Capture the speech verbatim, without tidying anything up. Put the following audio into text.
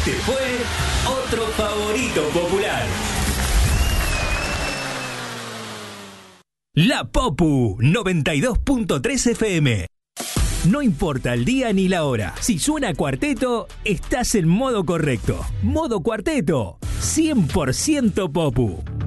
Este fue otro favorito popular. La Popu noventa y dos punto tres F M. No importa el día ni la hora. Si suena cuarteto, estás en modo correcto. Modo cuarteto. cien por ciento Popu.